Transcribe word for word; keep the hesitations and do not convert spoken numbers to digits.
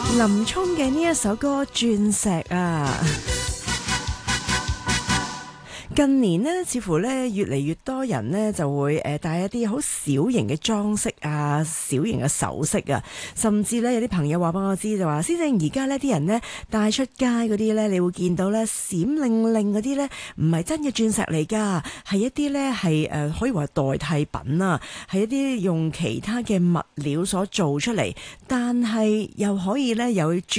林聰嘅呢一首歌《鑽石》啊。近年呢，似乎咧越嚟越多人呢就會誒戴一啲好小型嘅裝飾啊，小型嘅首飾啊，甚至咧有啲朋友話俾我知就話，先生而家呢啲人呢帶出街嗰啲呢，你會見到呢閃靈靈嗰啲呢，唔係真嘅鑽石嚟㗎，係一啲呢係誒可以話代替品啊，係一啲用其他嘅物料所做出嚟，但係又可以呢有